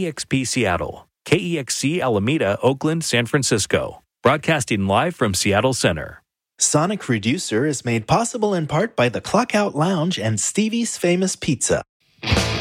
KEXP Seattle, KEXC Alameda, Oakland, San Francisco. Broadcasting live from Seattle Center. Sonic Reducer is made possible in part by the Clockout Lounge and Stevie's Famous Pizza.